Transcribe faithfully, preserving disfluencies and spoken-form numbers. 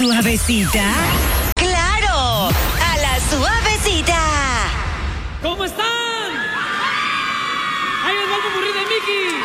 suavecita? ¡Claro! ¡A la suavecita! ¿Cómo están? Ahí les va el popurrí de Mickey.